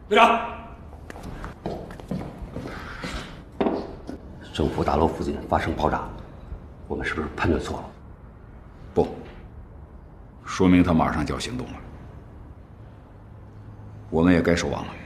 队长， 政府大楼附近发生爆炸，我们是不是判断错了？ 不，说明他马上就要行动了。我们也该收网了。